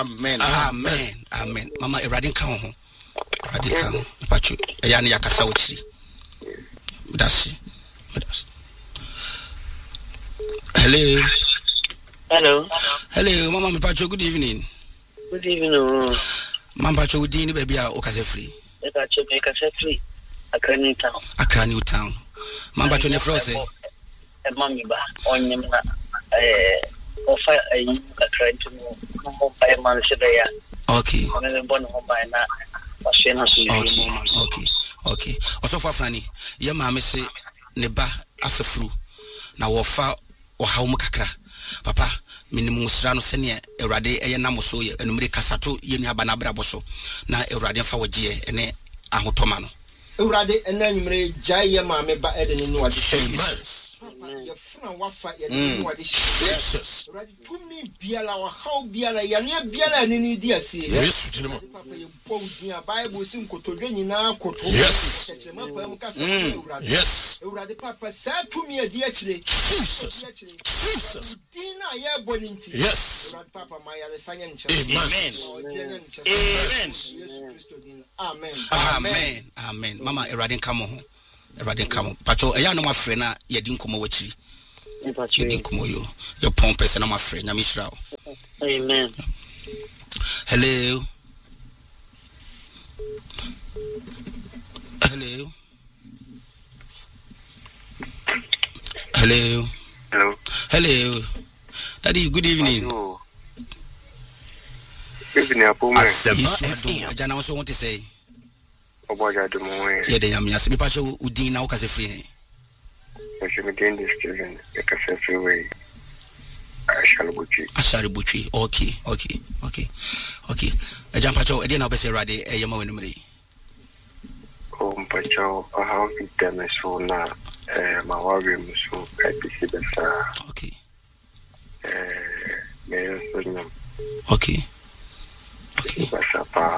Amen. Amen. Amen. Mama Eradin ka ho. Eradin ka ho. Pacho. Eya ne yakasa ochiri. That's. Hello. Hello, Mama me pacho, good evening. Good evening. Mama pacho udini baby a okaze free. Pacho make us free. Accra New Town. Mama pacho ne frose. Mommy ba onyem na offer Accra to no by man ya. Okay. On the born home by na. Okay. Also for Franny, your mama say ne ba afefru na wo fa o hawo kakra. Papa minimum sra no sene Ewrade eye namoso ye enumere kasato ye nuaba na brabo so na Ewrade fa wogye ene ahotoma no Ewrade ena nwumere jaye maame ba ede ne no ade ye funa wafa ye ne no ade Jesus Ewrade tumi biala wa haw biala ya ne biala ne ni di ase Yesu dinimo papa ye bo din Bible sim kotodwe nyina koto Yes Ewrade papa sa tumi adi akire Jesus Dina ye boninti Yes Ewrade papa ma ya lesanya nche Amen Mama Ewrade kamo ho Ewrade kamo pacho eya no mafre na yedi nkomo wachiri yedi nkomo yo your pon person na mafre nya mishra Amen. Hello Daddy, good evening. Good evening, Apo. I also want to say, Oboja do mo. Yeah, the yam yas. Me pacho udin na okase free. I should begin this children. Because every way. Ashari Buchi. Okay. A jump pacho. I didn't know be say Rade. Yama wenumri. Pacho. I have it them so na. My worry so I see the Okay. Okay. Papa,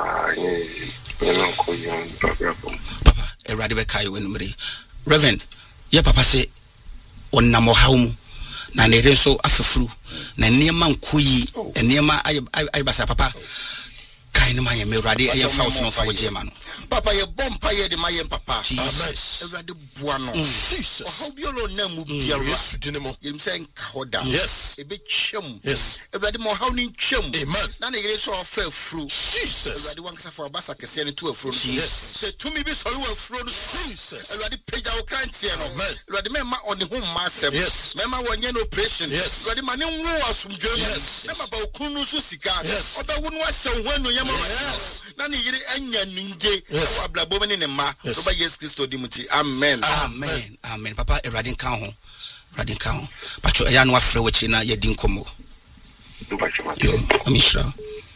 Eradi be kai wenumri. Reverend, ye papa say on na mo hawmu na ne renso afefru na niema nkoyi niema ay basa papa kai no maye me Eradi ay fa so no fa woje ma no papa ye bompa ye de maye papa amen Eradi bua no Jesus how biolo na mu bia Yesu dinimo yim say nkahoda yes ebe twam yes Eradi mo how ni twam amen na ne yire so ofa afru Jesus Eradi wankasa for basa kese ne to afru yes say to me be so afru no Jesus Eradi peja o krantie no Eradi me ma on ho ma asem yes me ma wonye no operation yes Eradi ma ne nwo asumdwe no yes me ma ba okunu so sika yes oba wonu asem hwanu yema na ne yire anya nunje ablabo me ne ma oba Yesu Kristo dimuti amen papa Eradi kan ho pacho eya no afre wachi na yedi nkomo yo amishra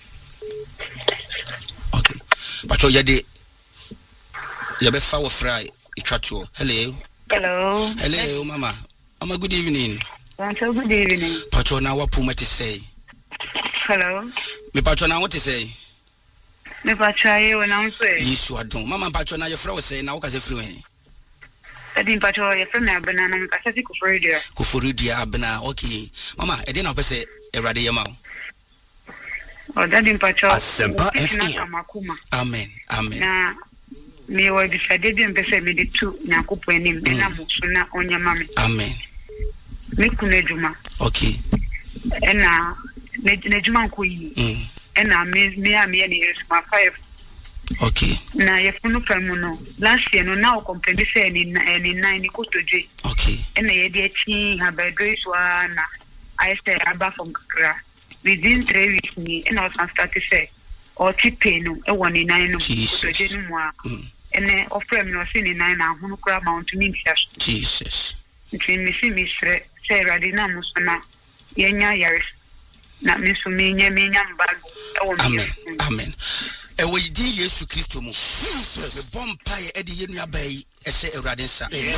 okay pacho yede be fa wo fry itwatuo hello mama good evening good evening pacho na wapu mate say hello me pacho na what say me pacho aye wona say Yesu adon mama pacho na ye fra wo say na wo ka se free wen Edi pacho ye from abena na me kasa si kufuridia abena okay mama e dey na pese Erade yema o daddy pacho asempa amen na me wo defade bi mpese me de tu na kopo enim na musu na onyama me amen me kuneduma okay ena nejuma nko yi ena me ni yesu ma 5 okay na yefunu famuno last year no now complain say ni 9 ni kotoje okay ena ye de chi habedro so na I say aba from Kakra within 3 weeks ni ena was start to say or tipe no e woni 9 no kotoje no mu a ene offer me no say ni 9 na hunu kra mount ni Jesus nti mi sre say Erade na muso na yenya yaris na miso menya mbago amen ewe di Yesu Kristo mu Jesus me bompa ye edi yenu abai ehye Erade nsa